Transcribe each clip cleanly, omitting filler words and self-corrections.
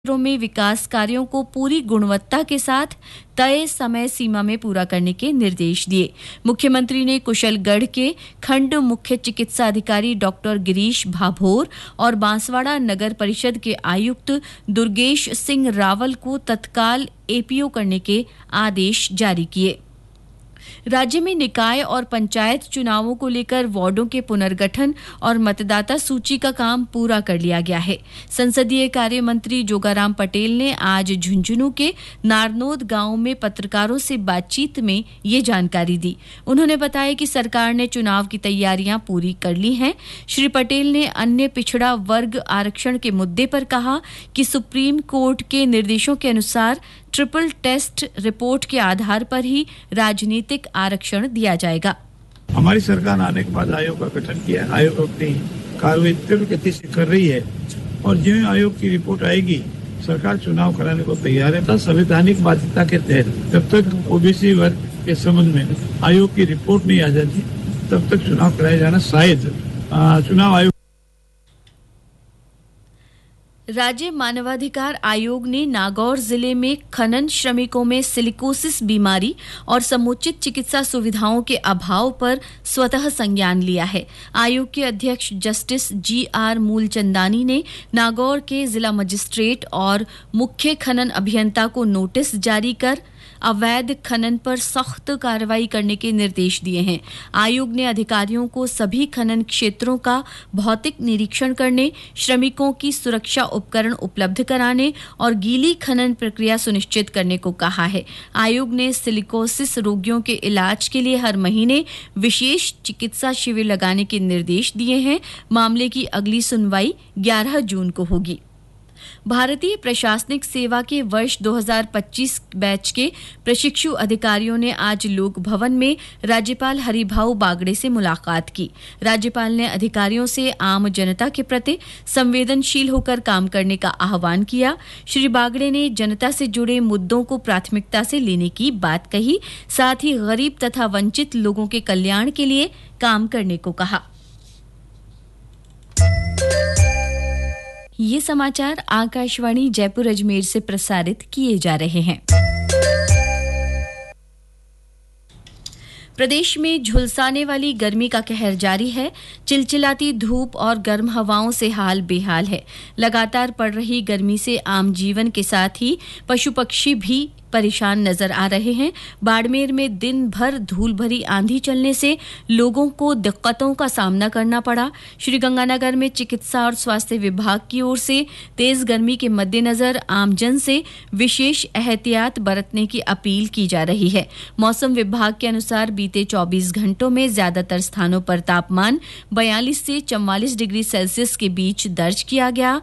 क्षेत्रों में विकास कार्यों को पूरी गुणवत्ता के साथ तय समय सीमा में पूरा करने के निर्देश दिए। मुख्यमंत्री ने कुशलगढ़ के खंड मुख्य चिकित्सा अधिकारी डॉक्टर गिरीश भाभोर और बांसवाड़ा नगर परिषद के आयुक्त दुर्गेश सिंह रावल को तत्काल एपीओ करने के आदेश जारी किए। राज्य में निकाय और पंचायत चुनावों को लेकर वार्डों के पुनर्गठन और मतदाता सूची का काम पूरा कर लिया गया है। संसदीय कार्य मंत्री जोगाराम पटेल ने आज झुंझुनू के नारनोद गांव में पत्रकारों से बातचीत में ये जानकारी दी। उन्होंने बताया कि सरकार ने चुनाव की तैयारियां पूरी कर ली हैं। श्री पटेल ने अन्य पिछड़ा वर्ग आरक्षण के मुद्दे पर कहा कि सुप्रीम कोर्ट के निर्देशों के अनुसार ट्रिपल टेस्ट रिपोर्ट के आधार पर ही राजनीतिक आरक्षण दिया जाएगा। हमारी सरकार आने के बाद आयोग का गठन किया। आयोग अपनी कार्रवाई तीव्र गति से कर रही है और जो आयोग की रिपोर्ट आएगी सरकार चुनाव कराने को तैयार है। संवैधानिक बाध्यता के तहत जब तक ओबीसी वर्ग के संबंध में आयोग की रिपोर्ट नहीं आ जाती तब तक चुनाव कराया जाना शायद चुनाव आयोग। राज्य मानवाधिकार आयोग ने नागौर जिले में खनन श्रमिकों में सिलिकोसिस बीमारी और समुचित चिकित्सा सुविधाओं के अभाव पर स्वतः संज्ञान लिया है। आयोग के अध्यक्ष जस्टिस GR मूलचंदानी ने नागौर के जिला मजिस्ट्रेट और मुख्य खनन अभियंता को नोटिस जारी कर अवैध खनन पर सख्त कार्रवाई करने के निर्देश दिए हैं। आयोग ने अधिकारियों को सभी खनन क्षेत्रों का भौतिक निरीक्षण करने, श्रमिकों की सुरक्षा उपकरण उपलब्ध कराने और गीली खनन प्रक्रिया सुनिश्चित करने को कहा है। आयोग ने सिलिकोसिस रोगियों के इलाज के लिए हर महीने विशेष चिकित्सा शिविर लगाने के निर्देश दिए हैं। मामले की अगली सुनवाई 11 जून को होगी। भारतीय प्रशासनिक सेवा के वर्ष 2025 बैच के प्रशिक्षु अधिकारियों ने आज लोक भवन में राज्यपाल हरिभाऊ बागड़े से मुलाकात की। राज्यपाल ने अधिकारियों से आम जनता के प्रति संवेदनशील होकर काम करने का आह्वान किया। श्री बागड़े ने जनता से जुड़े मुद्दों को प्राथमिकता से लेने की बात कही। साथ ही गरीब तथा वंचित लोगों के कल्याण के लिए काम करने को कहा। ये समाचार आकाशवाणी जयपुर अजमेर से प्रसारित किए जा रहे हैं। प्रदेश में झुलसाने वाली गर्मी का कहर जारी है। चिलचिलाती धूप और गर्म हवाओं से हाल बेहाल है। लगातार पड़ रही गर्मी से आम जीवन के साथ ही पशु पक्षी भी परेशान नजर आ रहे हैं। बाड़मेर में दिन भर धूल भरी आंधी चलने से लोगों को दिक्कतों का सामना करना पड़ा। श्रीगंगानगर में चिकित्सा और स्वास्थ्य विभाग की ओर से तेज गर्मी के मद्देनजर आमजन से विशेष एहतियात बरतने की अपील की जा रही है। मौसम विभाग के अनुसार बीते 24 घंटों में ज्यादातर स्थानों पर तापमान 42 से 44 डिग्री सेल्सियस के बीच दर्ज किया गया।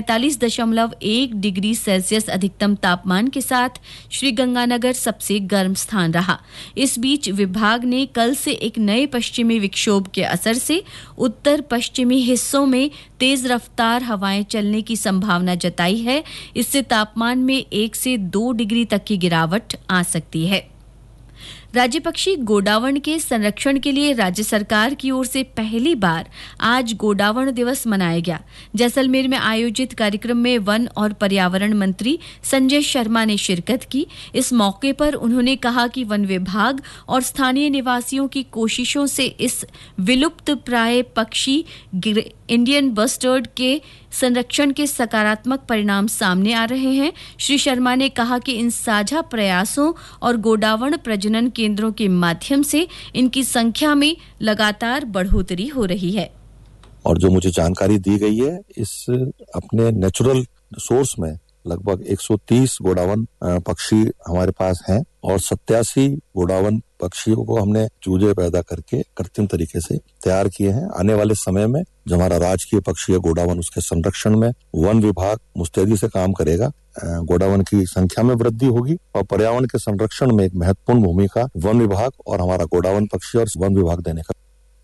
45.1 डिग्री सेल्सियस अधिकतम तापमान के साथ श्रीगंगानगर सबसे गर्म स्थान रहा। इस बीच विभाग ने कल से एक नए पश्चिमी विक्षोभ के असर से उत्तर पश्चिमी हिस्सों में तेज रफ्तार हवाएं चलने की संभावना जताई है। इससे तापमान में 1 से 2 डिग्री तक की गिरावट आ सकती है। राज्य पक्षी गोडावण के संरक्षण के लिए राज्य सरकार की ओर से पहली बार आज गोडावण दिवस मनाया गया। जैसलमेर में आयोजित कार्यक्रम में वन और पर्यावरण मंत्री संजय शर्मा ने शिरकत की। इस मौके पर उन्होंने कहा कि वन विभाग और स्थानीय निवासियों की कोशिशों से इस विलुप्त प्राय पक्षी इंडियन बस्टर्ड के संरक्षण के सकारात्मक परिणाम सामने आ रहे हैं। श्री शर्मा ने कहा कि इन साझा प्रयासों और गोडावण प्रजनन केंद्रों के माध्यम से इनकी संख्या में लगातार बढ़ोतरी हो रही है। और जो मुझे जानकारी दी गई है, इस अपने नेचुरल सोर्स में लगभग 130 गोडावण पक्षी हमारे पास हैं और 87 गोडावण पक्षियों को हमने चूजे पैदा करके कृत्रिम तरीके से तैयार किए हैं। आने वाले समय में जो हमारा राजकीय पक्षी है गोडावण, उसके संरक्षण में वन विभाग मुस्तैदी से काम करेगा। गोडावण की संख्या में वृद्धि होगी और पर्यावरण के संरक्षण में एक महत्वपूर्ण भूमिका वन विभाग और हमारा गोडावण पक्षी और वन विभाग देने का।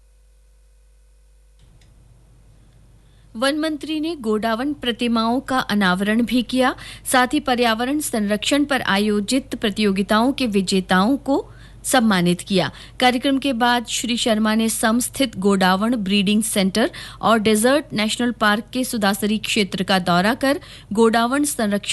वन मंत्री ने गोडावण प्रतिमाओं का अनावरण भी किया। साथ ही पर्यावरण संरक्षण पर आयोजित प्रतियोगिताओं के विजेताओं को सम्मानित किया। कार्यक्रम के बाद श्री शर्मा ने सम स्थित गोडावण ब्रीडिंग सेंटर और डेजर्ट नेशनल पार्क के सुदासरी क्षेत्र का दौरा कर गोडावण संरक्षण